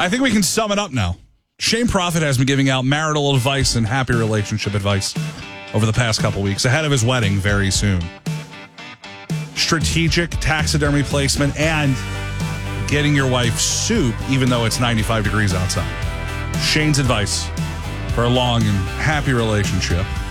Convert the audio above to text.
I think we can sum it up now. Shane Prophet has been giving out marital advice and happy relationship advice over the past couple weeks, ahead of his wedding very soon. Strategic taxidermy placement and getting your wife soup, even though it's 95 degrees outside. Shane's advice for a long and happy relationship.